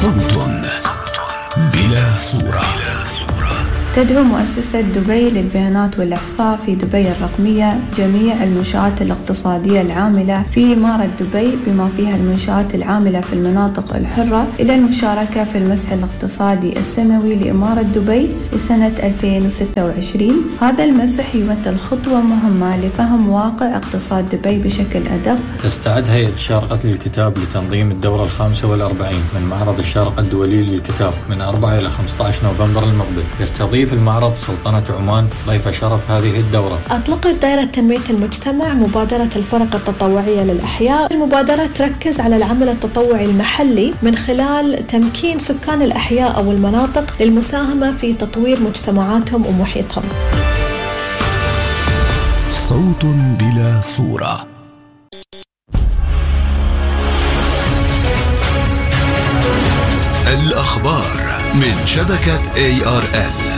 صوت بلا صورة. تدعو مؤسسة دبي للبيانات والإحصاء في دبي الرقمية جميع المنشآت الاقتصادية العاملة في إمارة دبي بما فيها المنشآت العاملة في المناطق الحرة إلى المشاركة في المسح الاقتصادي السنوي لإمارة دبي لسنة 2026. هذا المسح يمثل خطوة مهمة لفهم واقع اقتصاد دبي بشكل أدق. تستعد هيئة الشارقة للكتاب لتنظيم الدورة 45 من معرض الشارقة الدولي للكتاب من 4 إلى 15 نوفمبر المقبل. يستضيف المعرض سلطنة عمان ضيف شرف هذه الدورة. أطلقت دائرة تنمية المجتمع مبادرة الفرق التطوعية للأحياء. المبادرة تركز على العمل التطوعي المحلي من خلال تمكين سكان الأحياء أو المناطق للمساهمة في تطوير مجتمعاتهم ومحيطهم. صوت بلا صورة. الأخبار من شبكة ARN.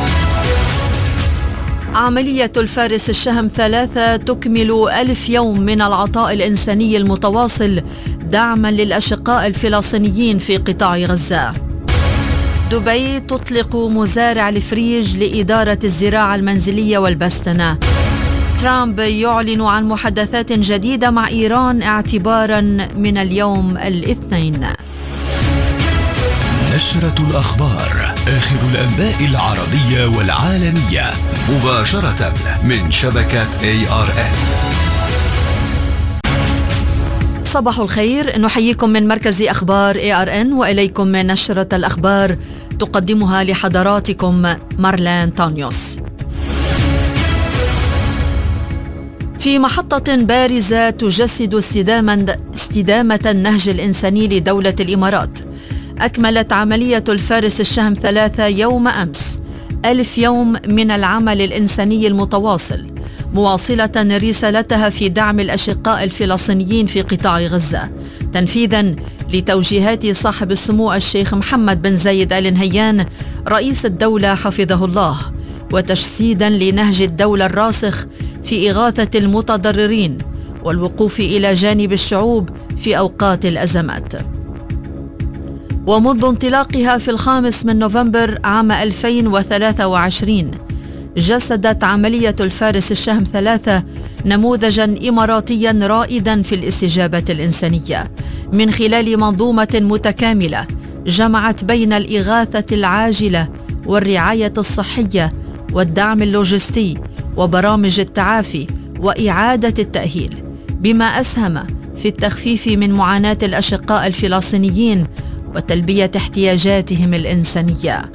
عملية الفارس الشهم 3 تكمل 1000 يوم من العطاء الإنساني المتواصل دعما للأشقاء الفلسطينيين في قطاع غزة. دبي تطلق مزارع الفريج لإدارة الزراعة المنزلية والبستنة. ترامب يعلن عن محادثات جديدة مع إيران اعتبارا من اليوم الاثنين. نشرة الأخبار، آخر الأنباء العربية والعالمية مباشرة من شبكة ARN. صباح الخير، نحييكم من مركز أخبار ARN وإليكم من نشرة الأخبار تقدمها لحضراتكم مارلين تانيوس. في محطة بارزة تجسد استدامة النهج الإنساني لدولة الإمارات، أكملت عملية الفارس الشهم 3 يوم أمس 1000 يوم من العمل الإنساني المتواصل، مواصلة رسالتها في دعم الأشقاء الفلسطينيين في قطاع غزة، تنفيذاً لتوجيهات صاحب السمو الشيخ محمد بن زايد آل نهيان رئيس الدولة حفظه الله، وتجسيداً لنهج الدولة الراسخ في إغاثة المتضررين والوقوف إلى جانب الشعوب في أوقات الأزمات. ومنذ انطلاقها في 5 نوفمبر عام 2023 جسدت عملية الفارس الشهم 3 نموذجاً إماراتياً رائداً في الاستجابة الإنسانية من خلال منظومة متكاملة جمعت بين الإغاثة العاجلة والرعاية الصحية والدعم اللوجستي وبرامج التعافي وإعادة التأهيل، بما أسهم في التخفيف من معاناة الأشقاء الفلسطينيين وتلبية احتياجاتهم الإنسانية.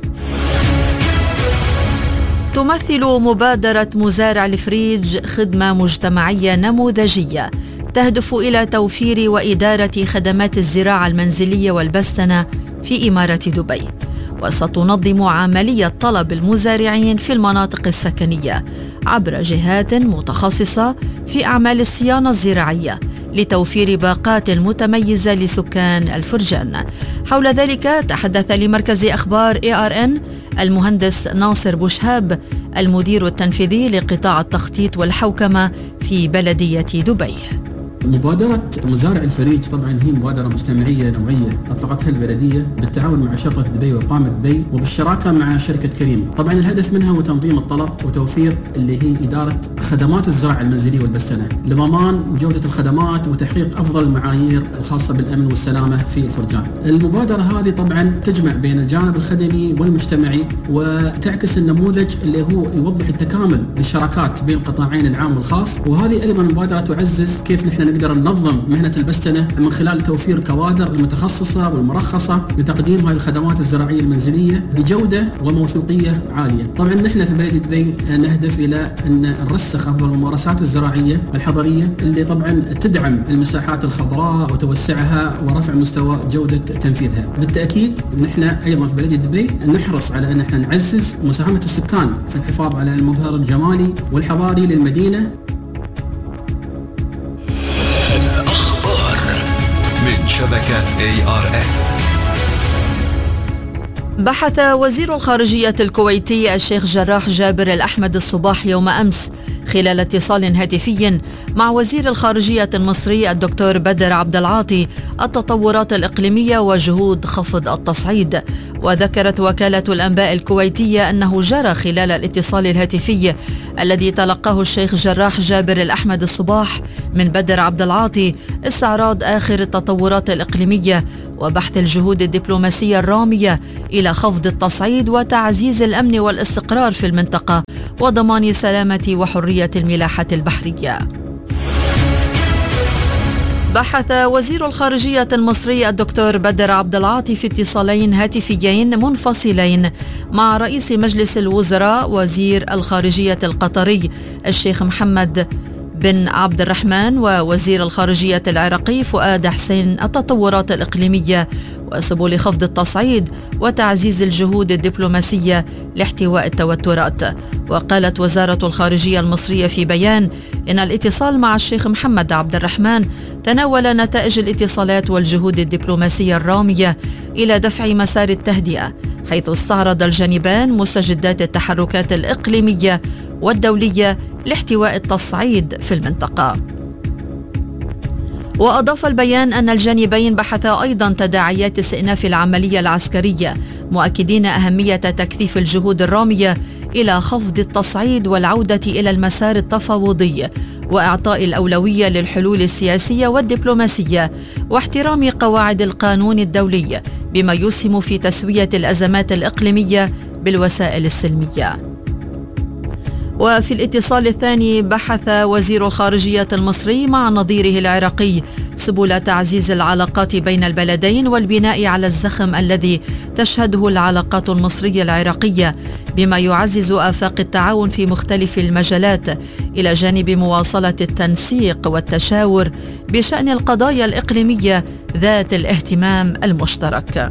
تمثل مبادرة مزارع الفريج خدمة مجتمعية نموذجية تهدف إلى توفير وإدارة خدمات الزراعة المنزلية والبستنة في إمارة دبي، وستنظم عملية طلب المزارعين في المناطق السكنية عبر جهات متخصصة في أعمال الصيانة الزراعية لتوفير باقات متميزة لسكان الفرجان. حول ذلك تحدث لمركز أخبار ARN المهندس ناصر بوشهاب المدير التنفيذي لقطاع التخطيط والحوكمة في بلدية دبي. مبادرة مزارع الفريج طبعا هي مبادرة مجتمعية نوعية أطلقتها البلدية بالتعاون مع شرطة دبي وإقامة دبي وبالشراكة مع شركة كريم. طبعا الهدف منها هو تنظيم الطلب وتوفير اللي هي إدارة خدمات الزراعة المنزلية والبستنة لضمان جودة الخدمات وتحقيق أفضل المعايير الخاصة بالأمن والسلامة في الفرجان. المبادرة هذه طبعا تجمع بين الجانب الخدمي والمجتمعي وتعكس النموذج اللي هو يوضح التكامل للشراكات بين القطاعين العام والخاص. وهذه أيضا مبادرة تعزز كيف نحن نقدر ننظم مهنة البستنة من خلال توفير كوادر المتخصصة والمرخصة لتقديم هذه الخدمات الزراعية المنزلية بجودة وموثوقية عالية. طبعا نحن في بلدية دبي نهدف إلى أن نرسخ أفضل الممارسات الزراعية الحضرية اللي طبعا تدعم المساحات الخضراء وتوسعها ورفع مستوى جودة تنفيذها. بالتأكيد نحن أيضا في بلدية دبي نحرص على أن نحن نعزز مساهمة السكان في الحفاظ على المظهر الجمالي والحضاري للمدينة. من شبكة ARN. بحث وزير الخارجية الكويتي الشيخ جراح جابر الأحمد الصباح يوم أمس خلال اتصال هاتفي مع وزير الخارجية المصري الدكتور بدر عبد العاطي التطورات الإقليمية وجهود خفض التصعيد. وذكرت وكالة الأنباء الكويتية أنه جرى خلال الاتصال الهاتفي الذي تلقاه الشيخ جراح جابر الأحمد الصباح من بدر عبد العاطي استعراض آخر التطورات الإقليمية وبحث الجهود الدبلوماسية الرامية إلى خفض التصعيد وتعزيز الأمن والاستقرار في المنطقة وضمان سلامة وحرية الملاحة البحرية. بحث وزير الخارجية المصري الدكتور بدر عبد العاطي في اتصالين هاتفيين منفصلين مع رئيس مجلس الوزراء وزير الخارجية القطري الشيخ محمد بن عبد الرحمن ووزير الخارجية العراقي فؤاد حسين التطورات الإقليمية وسبل خفض التصعيد وتعزيز الجهود الدبلوماسية لاحتواء التوترات. وقالت وزارة الخارجية المصرية في بيان إن الاتصال مع الشيخ محمد عبد الرحمن تناول نتائج الاتصالات والجهود الدبلوماسية الرامية إلى دفع مسار التهدئة، حيث استعرض الجانبان مستجدات التحركات الإقليمية والدولية لاحتواء التصعيد في المنطقة. وأضاف البيان أن الجانبين بحثا أيضا تداعيات استئناف العملية العسكرية، مؤكدين أهمية تكثيف الجهود الرامية إلى خفض التصعيد والعودة إلى المسار التفاوضي وإعطاء الأولوية للحلول السياسية والدبلوماسية واحترام قواعد القانون الدولي بما يسهم في تسوية الأزمات الإقليمية بالوسائل السلمية. وفي الاتصال الثاني بحث وزير الخارجية المصري مع نظيره العراقي سبل تعزيز العلاقات بين البلدين والبناء على الزخم الذي تشهده العلاقات المصرية العراقية بما يعزز آفاق التعاون في مختلف المجالات إلى جانب مواصلة التنسيق والتشاور بشأن القضايا الإقليمية ذات الاهتمام المشترك.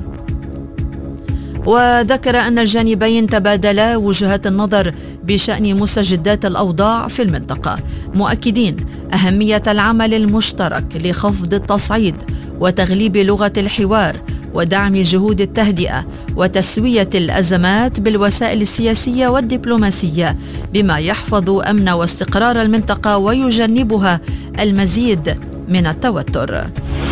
وذكر أن الجانبين تبادلا وجهات النظر بشأن مستجدات الأوضاع في المنطقة، مؤكدين أهمية العمل المشترك لخفض التصعيد وتغليب لغة الحوار ودعم جهود التهدئة وتسوية الأزمات بالوسائل السياسية والدبلوماسية بما يحفظ أمن واستقرار المنطقة ويجنبها المزيد من التوتر.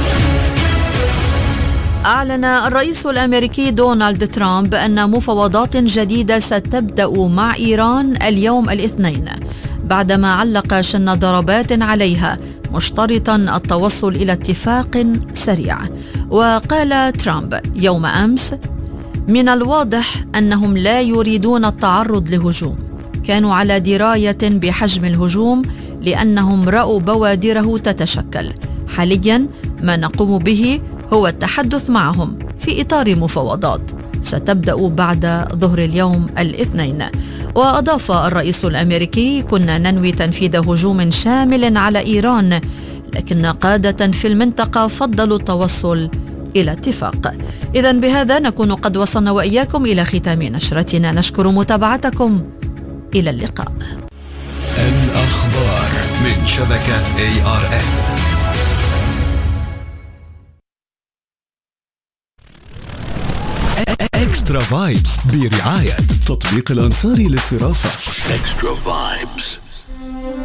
أعلن الرئيس الأمريكي دونالد ترامب أن مفاوضات جديدة ستبدأ مع إيران اليوم الاثنين بعدما علق شن ضربات عليها مشترطا التوصل إلى اتفاق سريع. وقال ترامب يوم أمس: من الواضح أنهم لا يريدون التعرض لهجوم، كانوا على دراية بحجم الهجوم لأنهم رأوا بوادره تتشكل. حاليا ما نقوم به هو التحدث معهم في إطار مفاوضات ستبدأ بعد ظهر اليوم الاثنين. وأضاف الرئيس الأمريكي: كنا ننوي تنفيذ هجوم شامل على إيران، لكن قادة في المنطقة فضلوا التوصل إلى اتفاق. إذن بهذا نكون قد وصلنا وإياكم إلى ختام نشرتنا. نشكر متابعتكم، إلى اللقاء. الأخبار من شبكة ARN. اكسترا فايبس برعاية تطبيق الأنصاري للصرافة. اكسترا فايبس.